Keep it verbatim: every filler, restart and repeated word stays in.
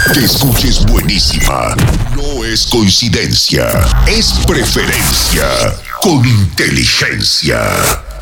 Que escuches buenísima. No es coincidencia, es preferencia con inteligencia.